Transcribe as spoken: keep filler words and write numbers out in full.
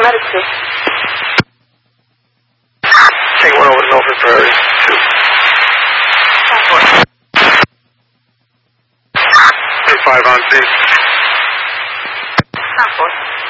Medici. Take one over to Milford Prairie. Two. Five on scene. Stop, boy.